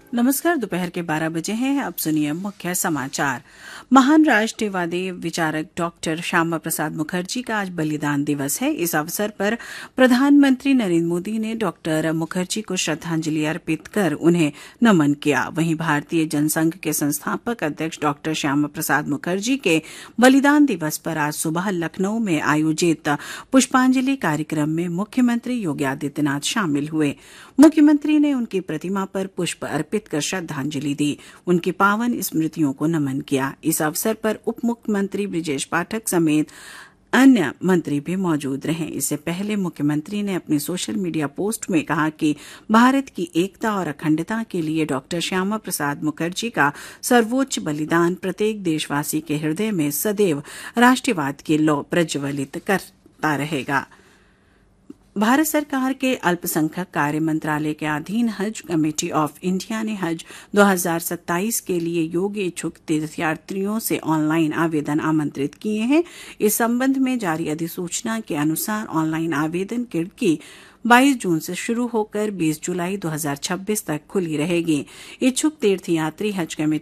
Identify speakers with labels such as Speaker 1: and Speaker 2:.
Speaker 1: नमस्कार। दोपहर के 12 बजे हैं। अब सुनिए मुख्य समाचार। महान राष्ट्रवादी विचारक डॉक्टर श्यामा प्रसाद मुखर्जी का आज बलिदान दिवस है। इस अवसर पर प्रधानमंत्री नरेंद्र मोदी ने डॉक्टर मुखर्जी को श्रद्धांजलि अर्पित कर उन्हें नमन किया। वहीं भारतीय जनसंघ के संस्थापक अध्यक्ष डॉक्टर श्यामा प्रसाद मुखर्जी के बलिदान दिवस पर आज सुबह लखनऊ में आयोजित पुष्पांजलि कार्यक्रम में मुख्यमंत्री योगी आदित्यनाथ शामिल हुए। मुख्यमंत्री ने उनकी प्रतिमा पर पुष्प अर्पित कर श्रद्धांजलि दी, उनकी पावन स्मृतियों को नमन किया। इस अवसर पर उप मुख्यमंत्री बृजेश पाठक समेत अन्य मंत्री भी मौजूद रहे। इससे पहले मुख्यमंत्री ने अपनी सोशल मीडिया पोस्ट में कहा कि भारत की एकता और अखंडता के लिए डॉक्टर श्यामा प्रसाद मुखर्जी का सर्वोच्च बलिदान प्रत्येक देशवासी के हृदय में सदैव राष्ट्रवाद की लौ प्रज्वलित करता रहेगा। भारत सरकार के अल्पसंख्यक कार्य मंत्रालय के अधीन हज कमेटी ऑफ इंडिया ने हज 2027 के लिए योग्य इच्छुक तीर्थयात्रियों से ऑनलाइन आवेदन आमंत्रित किए हैं। इस संबंध में जारी अधिसूचना के अनुसार ऑनलाइन आवेदन खिड़की 22 जून से शुरू होकर 20 जुलाई 2026 तक खुली रहेगी। इच्छुक तीर्थयात्री हज कमेटी